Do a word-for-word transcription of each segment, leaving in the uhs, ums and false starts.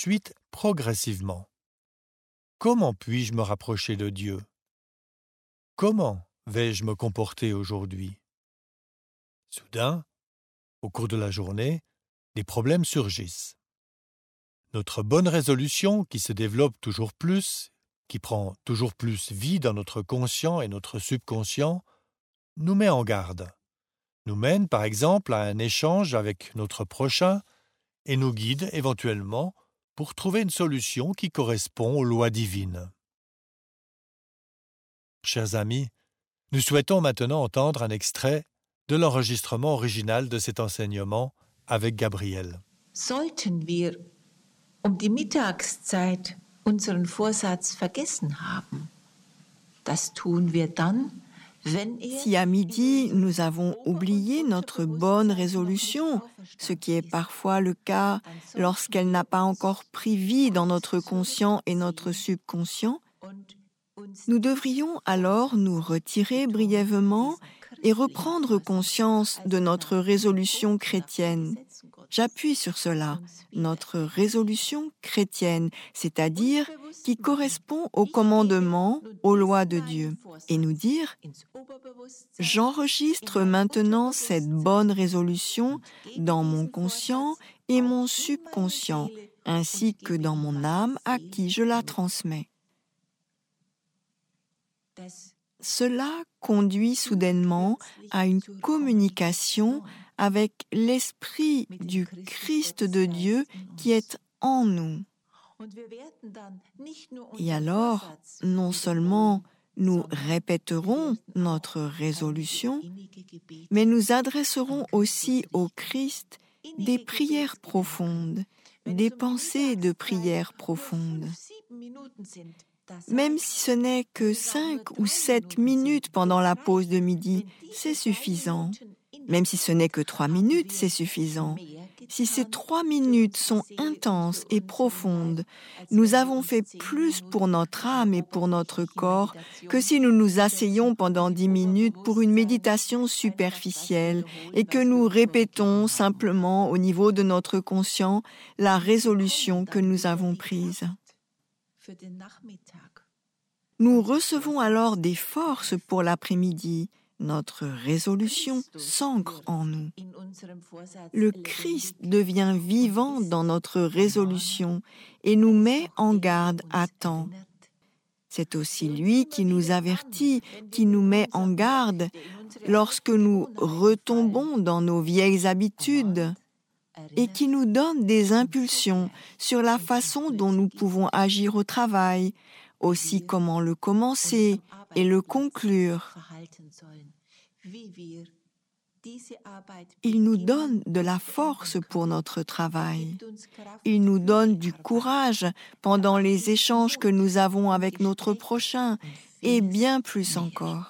ensuite progressivement. Comment puis-je me rapprocher de Dieu? Comment vais-je me comporter aujourd'hui? Soudain, au cours de la journée, des problèmes surgissent. Notre bonne résolution, qui se développe toujours plus, qui prend toujours plus vie dans notre conscient et notre subconscient, nous met en garde, nous mène par exemple à un échange avec notre prochain et nous guide éventuellement pour trouver une solution qui correspond aux lois divines. Chers amis, nous souhaitons maintenant entendre un extrait de l'enregistrement original de cet enseignement avec Gabriel. Sollten wir um die Mittagszeit unseren Vorsatz vergessen haben, das tun wir dann, wenn er... Si à midi, nous avons oublié notre bonne résolution, ce qui est parfois le cas lorsqu'elle n'a pas encore pris vie dans notre conscient et notre subconscient, nous devrions alors nous retirer brièvement et reprendre conscience de notre résolution chrétienne. J'appuie sur cela, notre résolution chrétienne, c'est-à-dire qui correspond aux commandements, aux lois de Dieu, et nous dire « J'enregistre maintenant cette bonne résolution dans mon conscient et mon subconscient, ainsi que dans mon âme à qui je la transmets. » Cela conduit soudainement à une communication avec l'Esprit du Christ de Dieu qui est en nous. Et alors, non seulement nous répéterons notre résolution, mais nous adresserons aussi au Christ des prières profondes, des pensées de prières profondes. Même si ce n'est que cinq ou sept minutes pendant la pause de midi, c'est suffisant. Même si ce n'est que trois minutes, c'est suffisant. Si ces trois minutes sont intenses et profondes, nous avons fait plus pour notre âme et pour notre corps que si nous nous asseyons pendant dix minutes pour une méditation superficielle et que nous répétons simplement au niveau de notre conscient la résolution que nous avons prise. Nous recevons alors des forces pour l'après-midi. Notre résolution s'ancre en nous. Le Christ devient vivant dans notre résolution et nous met en garde à temps. C'est aussi lui qui nous avertit, qui nous met en garde lorsque nous retombons dans nos vieilles habitudes et qui nous donne des impulsions sur la façon dont nous pouvons agir au travail, aussi comment le commencer et le conclure. Il nous donne de la force pour notre travail. Il nous donne du courage pendant les échanges que nous avons avec notre prochain et bien plus encore.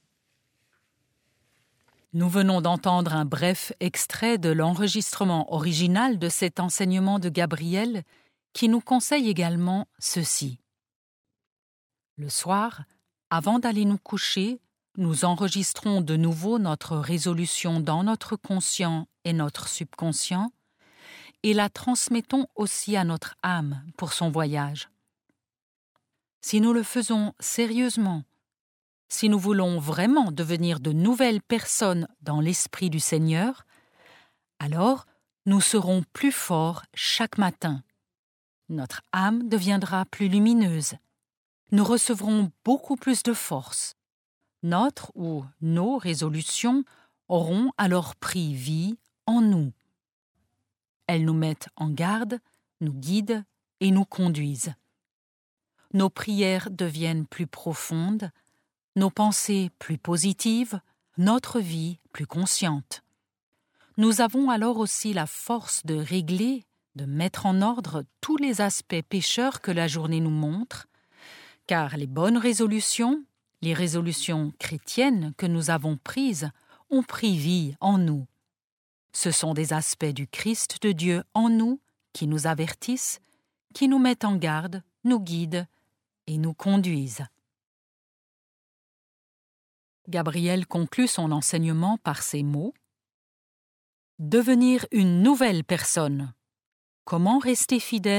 Nous venons d'entendre un bref extrait de l'enregistrement original de cet enseignement de Gabriel qui nous conseille également ceci. Le soir, avant d'aller nous coucher, nous enregistrons de nouveau notre résolution dans notre conscient et notre subconscient et la transmettons aussi à notre âme pour son voyage. Si nous le faisons sérieusement, si nous voulons vraiment devenir de nouvelles personnes dans l'Esprit du Seigneur, alors nous serons plus forts chaque matin. Notre âme deviendra plus lumineuse. Nous recevrons beaucoup plus de force. Notre ou nos résolutions auront alors pris vie en nous. Elles nous mettent en garde, nous guident et nous conduisent. Nos prières deviennent plus profondes, nos pensées plus positives, notre vie plus consciente. Nous avons alors aussi la force de régler, de mettre en ordre tous les aspects pécheurs que la journée nous montre, car les bonnes résolutions, les résolutions chrétiennes que nous avons prises, ont pris vie en nous. Ce sont des aspects du Christ de Dieu en nous qui nous avertissent, qui nous mettent en garde, nous guident et nous conduisent. Gabriel conclut son enseignement par ces mots. Devenir une nouvelle personne. Comment rester fidèle à mes résolutions ?